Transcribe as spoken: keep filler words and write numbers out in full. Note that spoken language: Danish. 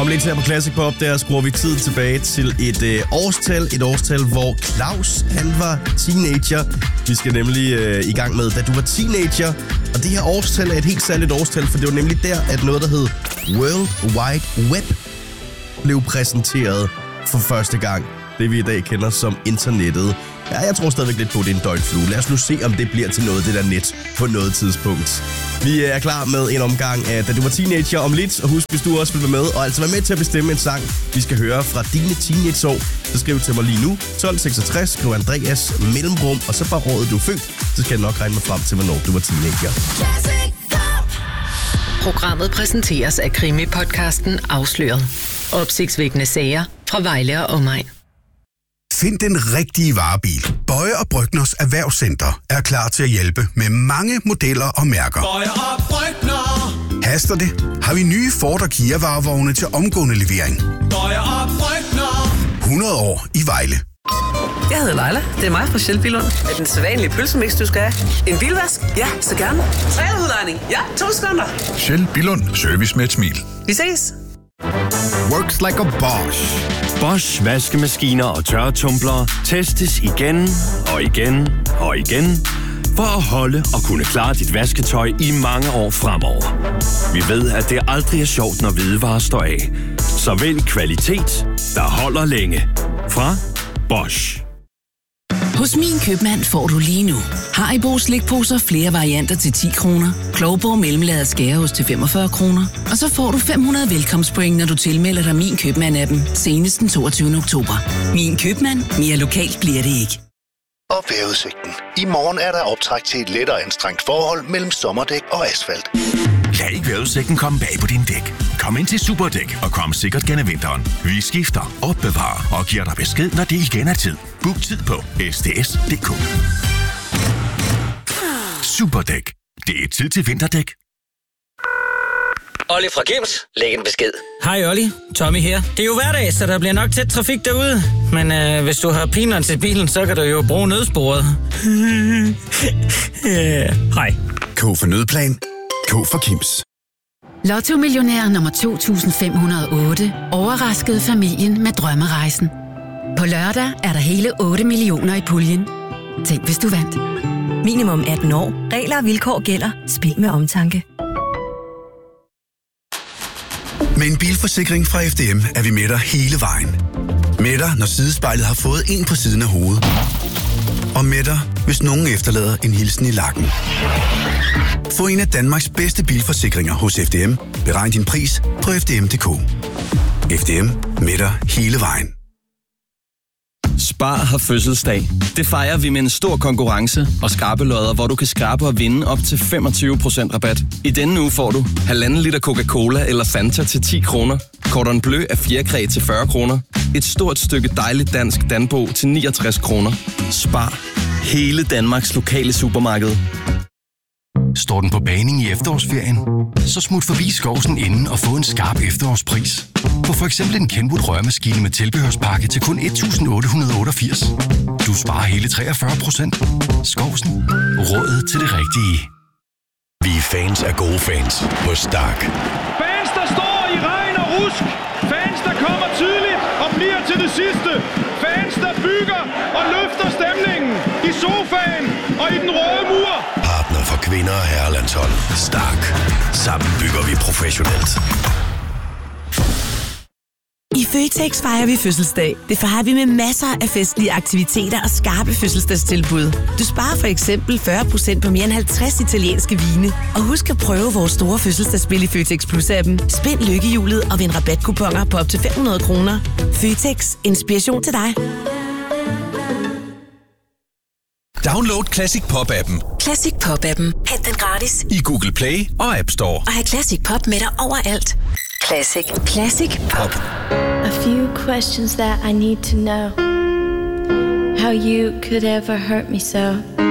Om lidt her på Classic Pop, der skruer vi tiden tilbage til et øh, årstal. Et årstal, hvor Claus, han var teenager. Vi skal nemlig øh, i gang med, da du var teenager. Og det her årstal er et helt særligt årstal, for det var nemlig der, at noget, der hed World Wide Web, blev præsenteret for første gang. Det vi i dag kender som internettet. Ja, jeg tror stadigvæk lidt på, at det er en døgnflue. Lad os nu se, om det bliver til noget, det der net, på noget tidspunkt. Vi er klar med en omgang af Da du var teenager om lidt. Og husk, hvis du også vil være med, og altså være med til at bestemme en sang, vi skal høre fra dine teenageår, så skriv til mig lige nu. tolv seksogtres, skriv Andreas mellemrum, og så bare rådet, du er født. Så skal jeg nok regne mig frem til, hvornår du var teenager. Programmet præsenteres af krimi-podcasten Afsløret. Opsigtsvækkende sager fra Vejle og omegn. Find den rigtige varebil. Bøje og Brygners Erhvervscenter er klar til at hjælpe med mange modeller og mærker. Bøje og Brygner. Haster det? Har vi nye Ford og Kia varevogne til omgående levering. Bøje og Brygner. hundrede år i Vejle. Jeg hedder Leila. Det er mig fra Shell Billund. Er den sædvanlige pølsemix, du skal have? En bilvask? Ja, så gerne. Trailerudlejning? Ja, to sekunder. Shell Billund. Service med et smil. Vi ses. Works like a Bosch. Bosch vaskemaskiner og tørretumblere testes igen og igen og igen for at holde og kunne klare dit vasketøj i mange år fremover. Vi ved, at det aldrig er sjovt, når hvidevarer står af. Så vælg kvalitet, der holder længe. Fra Bosch. Hos Min Købmand får du lige nu Haribo slikposer flere varianter til ti kroner, Klovborg mellemlaget skæreost til femogfyrre kroner, og så får du fem hundrede velkomstpoint, når du tilmelder dig Min Købmand-appen senest den toogtyvende oktober. Min Købmand. Mere lokalt bliver det ikke. Og vejrudsigten. I morgen er der optræk til et lettere anstrengt forhold mellem sommerdæk og asfalt. Lad ikke vejrudsigten komme bag på din dæk. Kom ind til Superdæk og kom sikkert gennem vinteren. Vi skifter, opbevarer og giver dig besked, når det igen er tid. Book tid på s t s punktum d k. Superdæk. Det er tid til vinterdæk. Olli fra Kims. Læg en besked. Hej Olli, Tommy her. Det er jo hverdag, så der bliver nok tæt trafik derude. Men øh, hvis du har pineren til bilen, så kan du jo bruge nødsporet. yeah. Hej. K for nødplan. K for Kims. Lotto-millionær nummer to tusind fem hundrede og otte overraskede familien med drømmerejsen. På lørdag er der hele otte millioner i puljen. Tænk, hvis du vandt. Minimum atten år. Regler og vilkår gælder. Spil med omtanke. Med en bilforsikring fra F D M er vi med dig hele vejen. Med dig, når sidespejlet har fået en på siden af hovedet. Og med dig, hvis nogen efterlader en hilsen i lakken. Få en af Danmarks bedste bilforsikringer hos F D M. Beregn din pris på f d m punktum d k. F D M. Med dig hele vejen. Spar har fødselsdag. Det fejrer vi med en stor konkurrence og skarpe lodder, hvor du kan skrabe og vinde op til femogtyve procent rabat. I denne uge får du halvanden liter Coca-Cola eller Fanta til ti kroner, Cordon Bleu af fjerkræ til fyrre kroner, et stort stykke dejligt dansk Danbo til niogtres kroner. Spar. Hele Danmarks lokale supermarked. Står den på baning i efterårsferien? Så smut forbi Skovsen inden og få en skarp efterårspris. På for eksempel en Kenwood rørmaskine med tilbehørspakke til kun et tusind otte hundrede og otteogfirs. Du sparer hele treogfyrre procent. Skovsen. Rådet til det rigtige. Vi er fans af gode fans på Stark. Fans, der står i regn og rusk. Fans, der kommer tidligt og bliver til det sidste. Fans, der bygger og løfter stemningen i sofaen og i den røde mur. Partner for kvinder og herrelandshold. Stark. Sammen bygger vi professionelt. I Føtex fejrer vi fødselsdag. Det fejrer vi med masser af festlige aktiviteter og skarpe fødselsdagstilbud. Du sparer for eksempel fyrre procent på mere end halvtreds italienske vine. Og husk at prøve vores store fødselsdagsspil i Føtex Plus-appen. Spind lykkehjulet og vind rabatkuponer på op til fem hundrede kroner. Føtex. Inspiration til dig. Download Classic Pop-appen. Classic Pop-appen. Hent den gratis I Google Play og App Store. og have Classic Pop med dig overalt. Classic. Classic Pop. A few questions that I need to know. How you could ever hurt me so.